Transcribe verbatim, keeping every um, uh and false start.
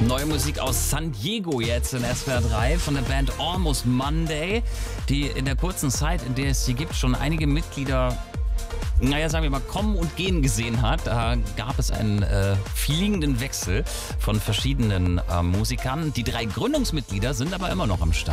Neue Musik aus San Diego jetzt in S W R drei von der Band Almost Monday, die in der kurzen Zeit, in der es sie gibt, schon einige Mitglieder, naja, sagen wir mal, kommen und gehen gesehen hat. Da gab es einen äh, fliegenden Wechsel von verschiedenen äh, Musikern. Die drei Gründungsmitglieder sind aber immer noch am Start.